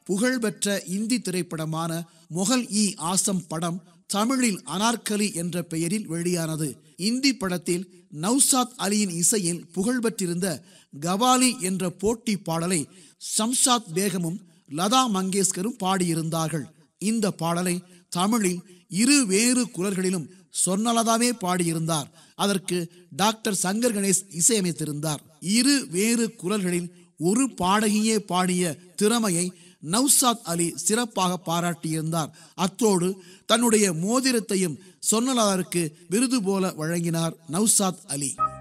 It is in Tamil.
புகழ்பெற்ற இந்தி திரைப்படமான மொகல் இ ஆசம் படம் தமிழில் அனார்கலி என்ற பெயரில் வெளியானது. இந்தி படத்தில் நௌசாத் அலியின் இசையில் புகழ்பெற்றிருந்த கவாலி என்ற போட்டி பாடலை ஷம்ஷாத் பேகமும் லதா மங்கேஷ்கரும் பாடியிருந்தார்கள். இந்த பாடலை தமிழில் வேறு குரல்களிலும் சொர்ணலதாவே பாடியிருந்தார். அதற்கு டாக்டர் சங்கர் கணேஷ் இசையமைத்திருந்தார். வேறு குரல்களில் ஒரு பாடகியே பாடிய திறமையை நௌசாத் அலி சிறப்பாக பாராட்டியிருந்தார். அத்தோடு தன்னுடைய மோதிரத்தையும் சொர்ணலதாவிற்கு விருது போல வழங்கினார் நௌசாத் அலி.